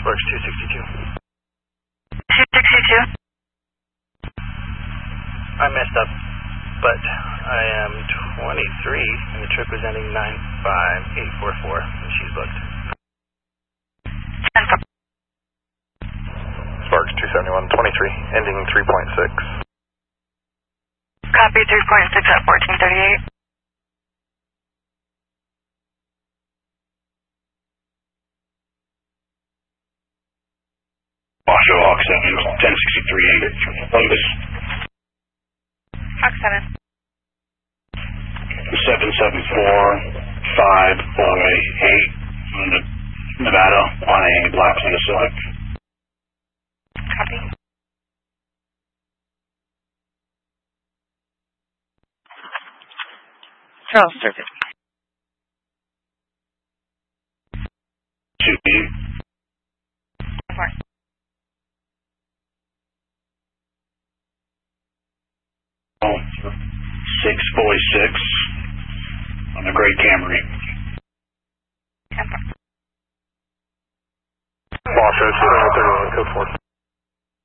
Sparks 262. 262. I messed up, but I am 23, and the trip is ending 95844, and she's booked. 10-4. Sparks 271, 23, ending 3.6. Copy 3.6 at 1438. Washoe Hawk 7, 1063, Columbus. Hawk 7. 774-548, Nevada, on a black Honda Civic. Copy. Charles Circuit. 2B. 4. Oh, 646 on the gray Camry. 10-4. Washoe 231, code 4.